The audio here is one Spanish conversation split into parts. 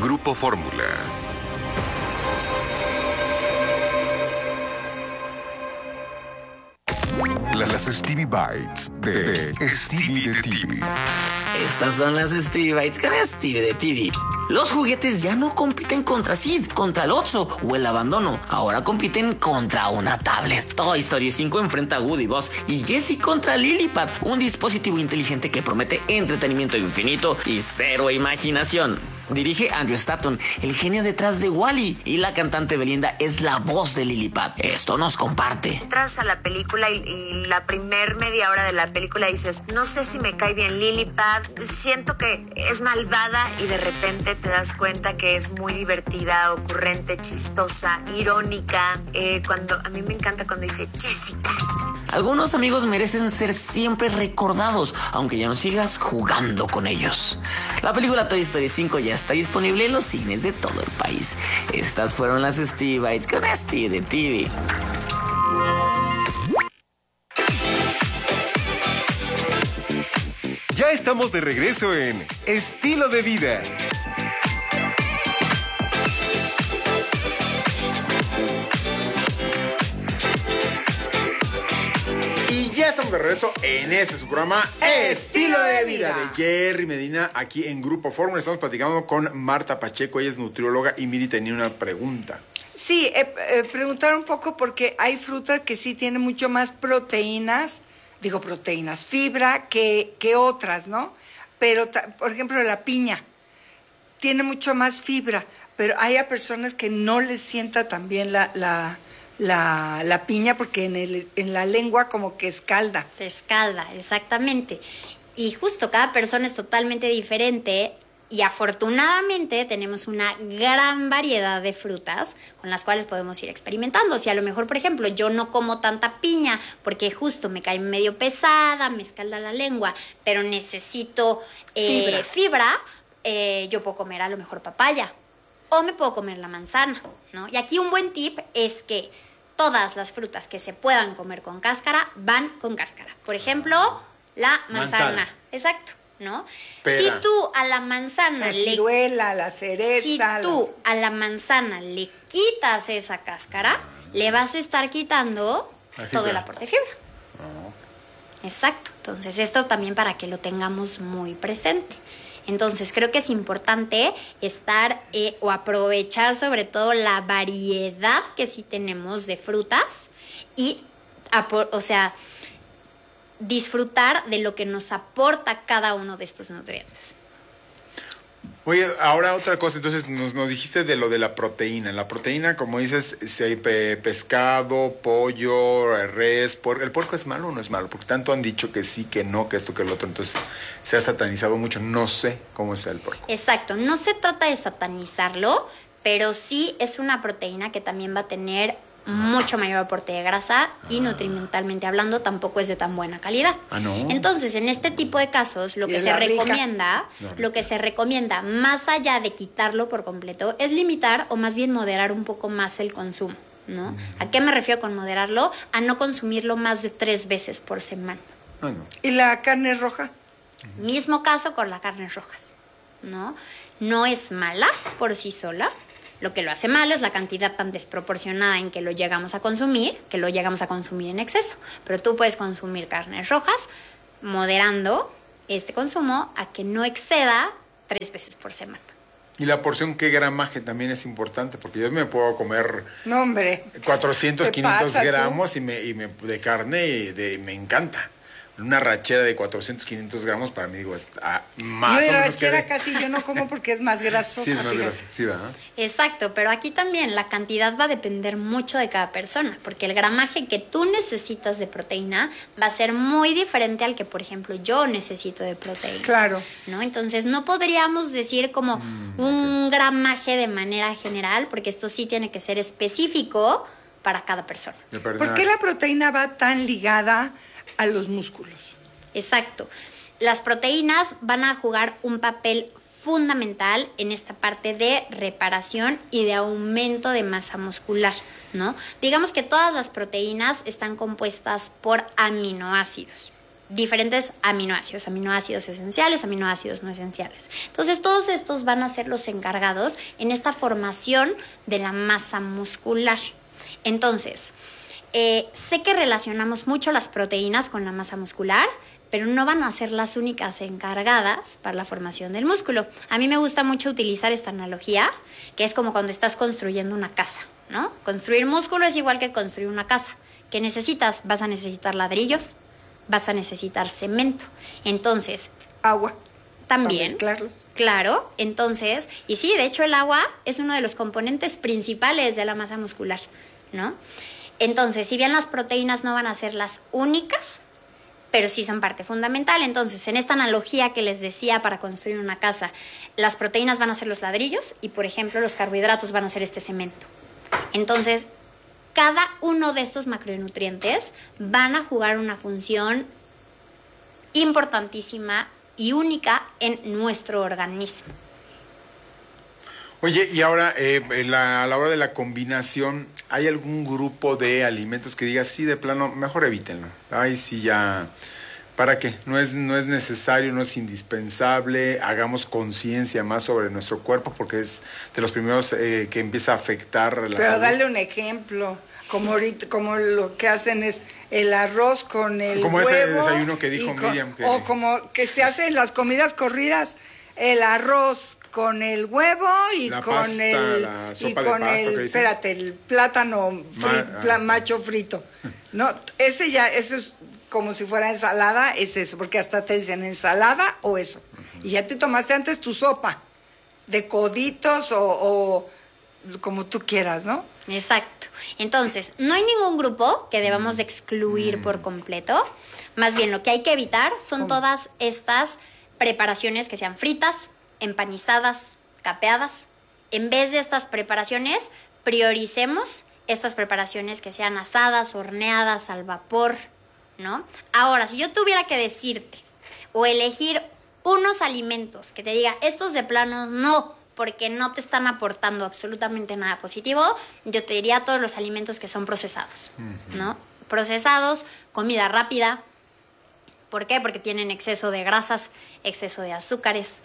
Grupo Fórmula. Las Stevie Bites de Stevie de TV. Estas son las Stevie Bites con Stevie de TV. Los juguetes ya no compiten contra Sid, contra el Otso o el abandono. Ahora compiten contra una tablet. Toy Story 5 enfrenta a Woody, Buzz y Jessie contra Lillipad, un dispositivo inteligente que promete entretenimiento infinito y cero imaginación. Dirige Andrew Stanton, el genio detrás de Wall-E, y la cantante Belinda es la voz de Lillipad. Esto nos comparte. Entras a la película y la primer media hora de la película dices, no sé si me cae bien Lillipad, siento que es malvada, y de repente te das cuenta que es muy divertida, ocurrente, chistosa, irónica. A mí me encanta cuando dice Jessica. Algunos amigos merecen ser siempre recordados, aunque ya no sigas jugando con ellos. La película Toy Story 5 ya está disponible en los cines de todo el país. Estas fueron las Stevie Bites con Stevie de TV. Ya estamos de regreso en Estilo de Vida. Ya estamos de regreso en este su programa Estilo de Vida de Jerry Medina, aquí en Grupo Fórmula. Estamos platicando con Marta Pacheco, ella es nutrióloga, y Miri tenía una pregunta. Sí, preguntar un poco porque hay frutas que sí tienen mucho más fibra que otras, ¿no? Pero, por ejemplo, la piña tiene mucho más fibra, pero hay a personas que no les sienta tan bien la piña porque en la lengua como que escalda. Te escalda, exactamente. Y justo cada persona es totalmente diferente y afortunadamente tenemos una gran variedad de frutas con las cuales podemos ir experimentando. Si a lo mejor, por ejemplo, yo no como tanta piña porque justo me cae medio pesada, me escalda la lengua, pero necesito fibra, yo puedo comer a lo mejor papaya o me puedo comer la manzana, ¿no? Y aquí un buen tip es que todas las frutas que se puedan comer con cáscara van con cáscara. Por ejemplo, la manzana. Exacto, ¿no? Pera. Si tú a la manzana la ciruela, la cereza. Si tú a la manzana le quitas esa cáscara, le vas a estar quitando todo el aporte de fibra. Exacto. Entonces, esto también para que lo tengamos muy presente. Entonces, creo que es importante estar o aprovechar sobre todo la variedad que sí tenemos de frutas y, disfrutar de lo que nos aporta cada uno de estos nutrientes. Oye, ahora otra cosa, entonces nos dijiste de lo de la proteína. La proteína, como dices, si hay pescado, pollo, res, puerco. ¿El puerco es malo o no es malo? Porque tanto han dicho que sí, que no, que esto, que lo otro. Entonces se ha satanizado mucho. No sé cómo está el puerco. Exacto, no se trata de satanizarlo, pero sí es una proteína que también va a tener mucho mayor aporte de grasa y nutrimentalmente hablando tampoco es de tan buena calidad. ¿No? Entonces, en este tipo de casos, lo que se recomienda, más allá de quitarlo por completo, es limitar o más bien moderar un poco más el consumo, ¿no? ¿A qué me refiero con moderarlo? A no consumirlo más de 3 veces por semana. No. ¿Y la carne roja? Mismo caso con las carnes rojas, ¿no? No es mala por sí sola. Lo que lo hace malo es la cantidad tan desproporcionada en que lo llegamos a consumir en exceso. Pero tú puedes consumir carnes rojas moderando este consumo a que no exceda 3 veces por semana. Y la porción, ¿qué gramaje también es importante? Porque yo me puedo comer 400, 500 gramos de carne y me encanta. Una rachera de 400, 500 gramos para mí, digo, es más o menos. La rachera casi yo no como porque es más grasosa. Sí, es más grasosa, sí, ¿verdad? Exacto, pero aquí también la cantidad va a depender mucho de cada persona, porque el gramaje que tú necesitas de proteína va a ser muy diferente al que, por ejemplo, yo necesito de proteína. Claro. ¿No? Entonces, no podríamos decir como un gramaje de manera general, porque esto sí tiene que ser específico para cada persona. ¿Por qué la proteína va tan ligada a los músculos? Exacto. Las proteínas van a jugar un papel fundamental en esta parte de reparación y de aumento de masa muscular, ¿no? Digamos que todas las proteínas están compuestas por aminoácidos, diferentes aminoácidos esenciales, aminoácidos no esenciales. Entonces, todos estos van a ser los encargados en esta formación de la masa muscular. Entonces, sé que relacionamos mucho las proteínas con la masa muscular, pero no van a ser las únicas encargadas para la formación del músculo. A mí me gusta mucho utilizar esta analogía, que es como cuando estás construyendo una casa, ¿no? Construir músculo es igual que construir una casa. ¿Qué necesitas? Vas a necesitar ladrillos, vas a necesitar cemento. Entonces, Agua. también. Para mezclarlos. Claro, entonces, y sí, de hecho el agua es uno de los componentes principales de la masa muscular, ¿no? Entonces, si bien las proteínas no van a ser las únicas, pero sí son parte fundamental. Entonces, en esta analogía que les decía para construir una casa, las proteínas van a ser los ladrillos y, por ejemplo, los carbohidratos van a ser este cemento. Entonces, cada uno de estos macronutrientes van a jugar una función importantísima y única en nuestro organismo. Oye, y ahora, a la hora de la combinación, ¿hay algún grupo de alimentos que digas, sí, de plano, mejor evítenlo? Ay, sí, ya, ¿para qué? No es necesario, no es indispensable, hagamos conciencia más sobre nuestro cuerpo, porque es de los primeros que empieza a afectar la Pero salud. dale un ejemplo, como ahorita, como lo que hacen es el arroz con el Como huevo. ese desayuno que dijo y Miriam, que- O como que se hace en las comidas corridas, el arroz con el huevo y La con pasta, el la y sopa de con pasta, ¿qué el dicen? espérate, el plátano macho frito. No, ese es como si fuera ensalada, es eso, porque hasta te dicen ensalada o eso. Y ya te tomaste antes tu sopa de coditos o como tú quieras, ¿no? Exacto. Entonces, no hay ningún grupo que debamos de excluir por completo. Más bien, lo que hay que evitar son todas estas preparaciones que sean fritas, empanizadas, capeadas. En vez de estas preparaciones, prioricemos estas preparaciones que sean asadas, horneadas, al vapor, ¿no? Ahora, si yo tuviera que decirte o elegir unos alimentos que te diga, estos de plano no, porque no te están aportando absolutamente nada positivo, yo te diría todos los alimentos que son procesados, ¿no? Procesados, comida rápida. ¿Por qué? Porque tienen exceso de grasas, exceso de azúcares,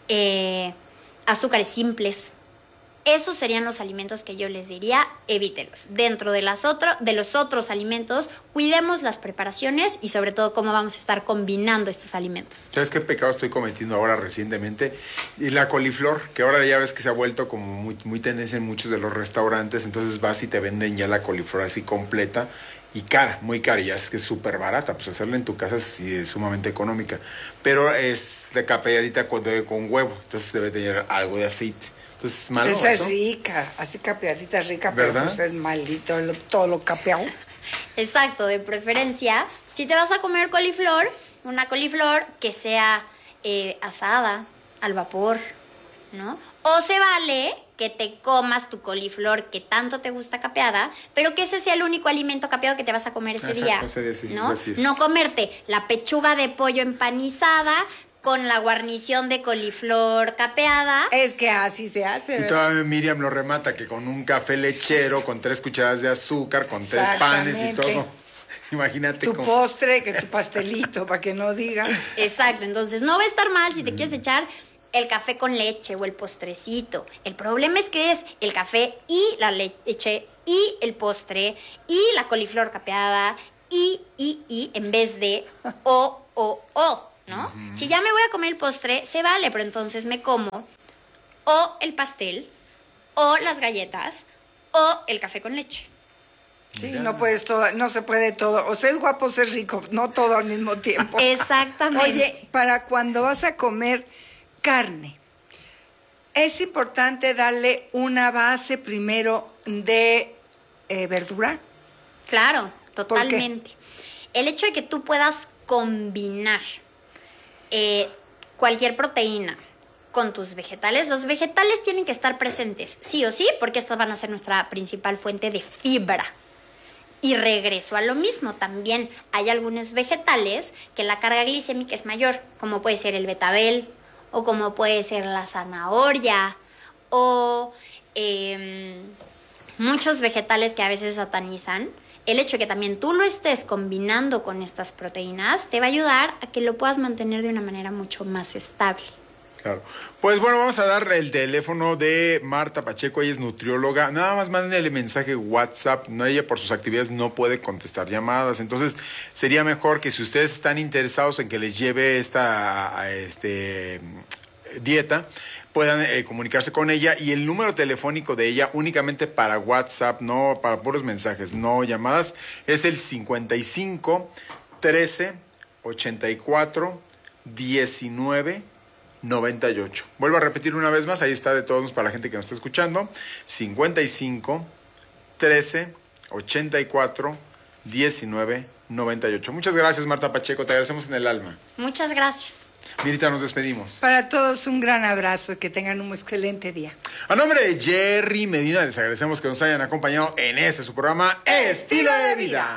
azúcares simples. Esos serían los alimentos que yo les diría, evítelos. Dentro de los otros alimentos, cuidemos las preparaciones y sobre todo cómo vamos a estar combinando estos alimentos. ¿Sabes qué pecado estoy cometiendo ahora recientemente? Y la coliflor, que ahora ya ves que se ha vuelto como muy tendencia en muchos de los restaurantes, entonces vas y te venden ya la coliflor así completa y cara, muy cara, y ya es que es súper barata, pues hacerla en tu casa sí es sumamente económica, pero es de capeadita con huevo, entonces debe tener algo de aceite. Entonces, ¿malo Esa eso? es rica, así capeadita es rica, ¿Verdad? pero pues es maldito todo lo capeado. Exacto, de preferencia, si te vas a comer coliflor, una coliflor que sea asada, al vapor, ¿no? O se vale que te comas tu coliflor que tanto te gusta capeada, pero que ese sea el único alimento capeado que te vas a comer ese Exacto, día, ese día sí, ¿no? así es. No comerte la pechuga de pollo empanizada con la guarnición de coliflor capeada. Es que así se hace, Y ¿verdad? todavía Miriam lo remata que con un café lechero, con 3 cucharadas de azúcar, con 3 panes y Exactamente. todo. Imagínate Tu cómo. postre, que tu pastelito, para que no digas. Exacto, entonces no va a estar mal si te quieres echar el café con leche o el postrecito. El problema es que es el café y la leche y el postre y la coliflor capeada y en vez de o, ¿no? Si ya me voy a comer el postre, se vale, pero entonces me como o el pastel o las galletas o el café con leche. Sí, no puedes todo, no se puede todo. O sea, es guapo ser rico, no todo al mismo tiempo. Exactamente. Oye, para cuando vas a comer carne, es importante darle una base primero de verdura. Claro, qué? totalmente. El hecho de que tú puedas combinar cualquier proteína con tus vegetales, los vegetales tienen que estar presentes, sí o sí, porque estas van a ser nuestra principal fuente de fibra. Y regreso a lo mismo, también hay algunos vegetales que la carga glicémica es mayor, como puede ser el betabel, o como puede ser la zanahoria, o muchos vegetales que a veces satanizan, el hecho de que también tú lo estés combinando con estas proteínas te va a ayudar a que lo puedas mantener de una manera mucho más estable. Claro. Pues bueno, vamos a dar el teléfono de Marta Pacheco, ella es nutrióloga. Nada más mándenle mensaje WhatsApp, no, ella por sus actividades no puede contestar llamadas, entonces sería mejor que si ustedes están interesados en que les lleve esta dieta, puedan comunicarse con ella, y el número telefónico de ella únicamente para WhatsApp, no para puros mensajes, no llamadas, es el 55 13 84 19 98. Vuelvo a repetir una vez más, ahí está de todos para la gente que nos está escuchando, 55 13 84 19 98. Muchas gracias, Marta Pacheco, te agradecemos en el alma. Muchas gracias. Mirita, nos despedimos. Para todos un gran abrazo y que tengan un excelente día. A nombre de Jerry Medina, les agradecemos que nos hayan acompañado en su programa Estilo de Vida.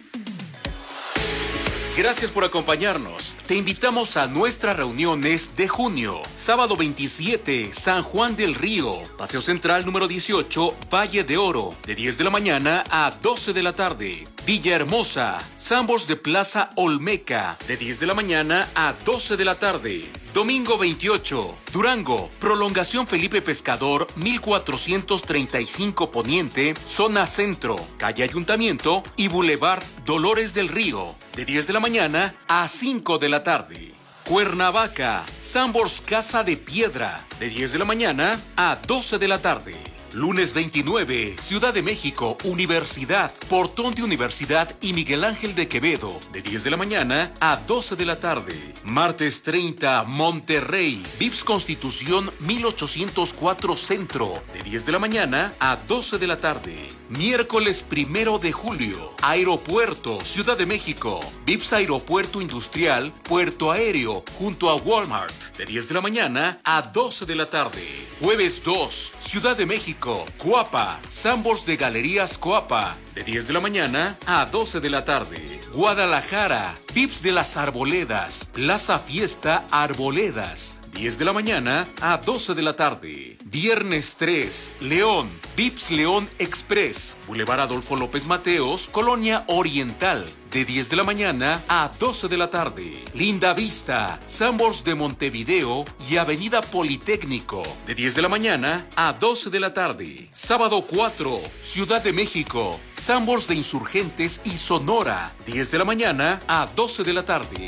Gracias por acompañarnos. Te invitamos a nuestras reuniones de junio. Sábado 27, San Juan del Río. Paseo Central número 18, Valle de Oro. De 10 de la mañana a 12 de la tarde. Villahermosa, Sambors de Plaza Olmeca. De 10 de la mañana a 12 de la tarde. Domingo 28, Durango, Prolongación Felipe Pescador, 1435 Poniente, Zona Centro, Calle Ayuntamiento y Boulevard Dolores del Río, de 10 de la mañana a 5 de la tarde. Cuernavaca, Sambors Casa de Piedra, de 10 de la mañana a 12 de la tarde. Lunes 29, Ciudad de México, Universidad, Portón de Universidad y Miguel Ángel de Quevedo, de 10 de la mañana a 12 de la tarde. Martes 30, Monterrey, Vips Constitución 1804 Centro, de 10 de la mañana a 12 de la tarde. Miércoles 1 de julio, Aeropuerto, Ciudad de México, Vips Aeropuerto Industrial, Puerto Aéreo, junto a Walmart, de 10 de la mañana a 12 de la tarde. Jueves 2, Ciudad de México, Coapa, Sambors de Galerías Coapa, de 10 de la mañana a 12 de la tarde. Guadalajara, Vips de las Arboledas, Plaza Fiesta Arboledas, 10 de la mañana a 12 de la tarde. Viernes 3, León, Vips León Express, Boulevard Adolfo López Mateos, Colonia Oriental, de 10 de la mañana a 12 de la tarde. Linda Vista, Sambors de Montevideo y Avenida Politécnico, de 10 de la mañana a 12 de la tarde. Sábado 4, Ciudad de México, Sambors de Insurgentes y Sonora, 10 de la mañana a 12 de la tarde.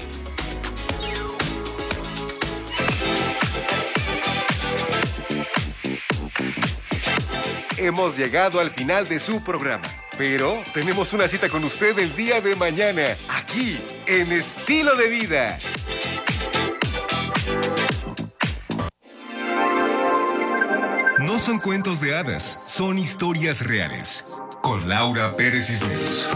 Hemos llegado al final de su programa, pero tenemos una cita con usted el día de mañana, aquí, en Estilo de Vida. No son cuentos de hadas, son historias reales. Con Laura Pérez Cisneros.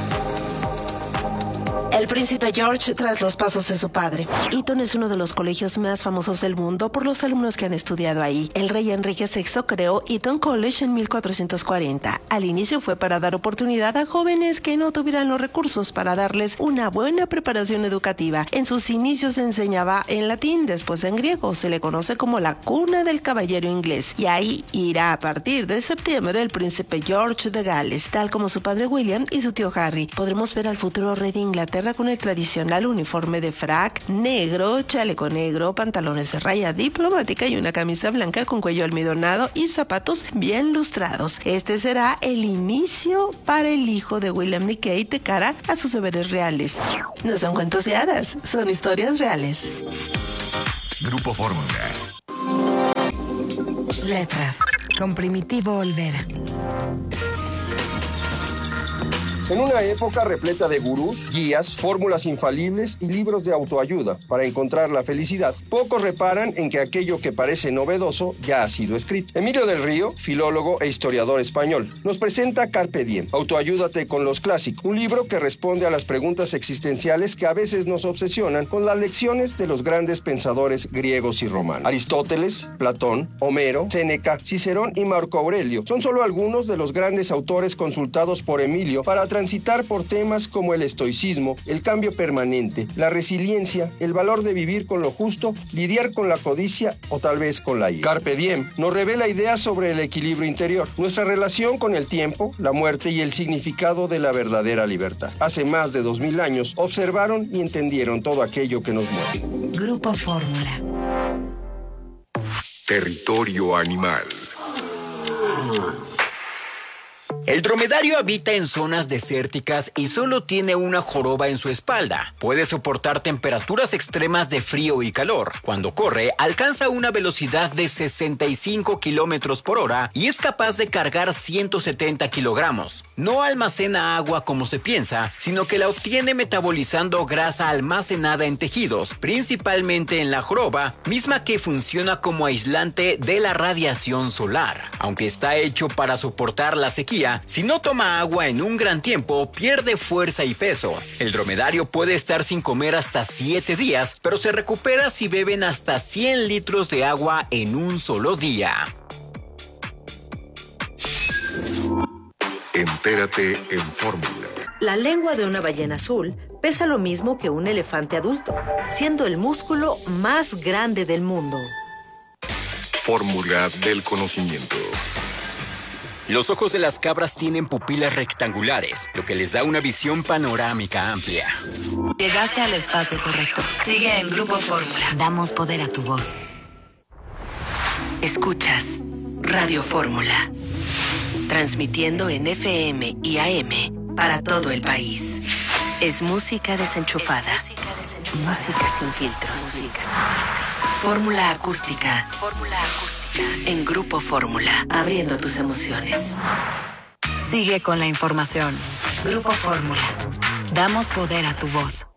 El príncipe George tras los pasos de su padre. Eton es uno de los colegios más famosos del mundo por los alumnos que han estudiado ahí. El rey Enrique VI creó Eton College en 1440. Al inicio fue para dar oportunidad a jóvenes que no tuvieran los recursos para darles una buena preparación educativa. En sus inicios se enseñaba en latín, después en griego. Se le conoce como la cuna del caballero inglés. Y ahí irá a partir de septiembre el príncipe George de Gales, tal como su padre William y su tío Harry. Podremos ver al futuro rey de Inglaterra con el tradicional uniforme de frac negro, chaleco negro, pantalones de raya diplomática y una camisa blanca con cuello almidonado y zapatos bien lustrados. Este será el inicio para el hijo de William y Kate de cara a sus deberes reales. No son cuentos de hadas, son historias reales. Grupo Fórmula. Letras, con Primitivo Olvera. En una época repleta de gurús, guías, fórmulas infalibles y libros de autoayuda para encontrar la felicidad, pocos reparan en que aquello que parece novedoso ya ha sido escrito. Emilio del Río, filólogo e historiador español, nos presenta Carpe Diem, Autoayúdate con los clásicos, un libro que responde a las preguntas existenciales que a veces nos obsesionan con las lecciones de los grandes pensadores griegos y romanos. Aristóteles, Platón, Homero, Séneca, Cicerón y Marco Aurelio son solo algunos de los grandes autores consultados por Emilio para transitar por temas como el estoicismo, el cambio permanente, la resiliencia, el valor de vivir con lo justo, lidiar con la codicia o tal vez con la ira. Carpe Diem nos revela ideas sobre el equilibrio interior, nuestra relación con el tiempo, la muerte y el significado de la verdadera libertad. Hace más de 2000 años observaron y entendieron todo aquello que nos mueve. Grupo Fórmula. Territorio animal. El dromedario habita en zonas desérticas y solo tiene una joroba en su espalda. Puede soportar temperaturas extremas de frío y calor. Cuando corre, alcanza una velocidad de 65 kilómetros por hora y es capaz de cargar 170 kilogramos. No almacena agua como se piensa, sino que la obtiene metabolizando grasa almacenada en tejidos, principalmente en la joroba, misma que funciona como aislante de la radiación solar. Aunque está hecho para soportar la sequía, si no toma agua en un gran tiempo, pierde fuerza y peso. El dromedario puede estar sin comer hasta 7 días, pero se recupera si beben hasta 100 litros de agua en un solo día. Entérate en Fórmula. La lengua de una ballena azul pesa lo mismo que un elefante adulto, siendo el músculo más grande del mundo. Fórmula del conocimiento. Los ojos de las cabras tienen pupilas rectangulares, lo que les da una visión panorámica amplia. Llegaste al espacio correcto. Sigue en Grupo Fórmula. Damos poder a tu voz. Escuchas Radio Fórmula. Transmitiendo en FM y AM para todo el país. Es música desenchufada. Música sin filtros. Fórmula acústica. En Grupo Fórmula, abriendo tus emociones. Sigue con la información. Grupo Fórmula. Damos poder a tu voz.